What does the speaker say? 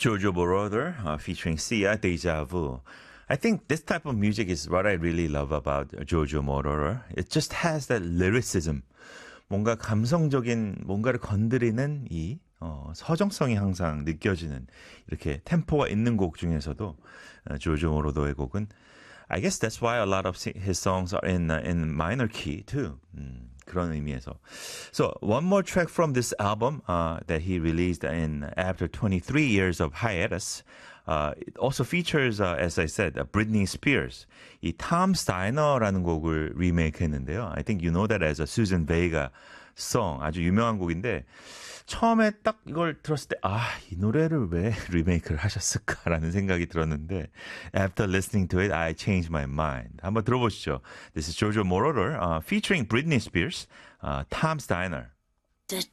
Jojo Moroder featuring Sia, Deja Vu. I think this type of music is what I really love about Jojo Moroder. It just has that lyricism. 뭔가 감성적인 뭔가를 건드리는 이 서정성이 항상 느껴지는 이렇게 템포가 있는 곡 중에서도 조조 모로더의 곡은 I guess that's why a lot of his songs are in minor key too. 그런 의미에서. So one more track from this album that he released in after 23 years of hiatus. It also features, as I said, Britney Spears. 이 Tom's Diner라는 곡을 리메이크했는데요. I think you know that as a Susan Vega song. 아주 유명한 곡인데 처음에 딱 이걸 들었을 때 이 노래를 왜 리메이크를 하셨을까라는 생각이 들었는데 after listening to it, I changed my mind. 한번 들어보시죠. This is Jojo Moroder featuring Britney Spears, Tom's Diner.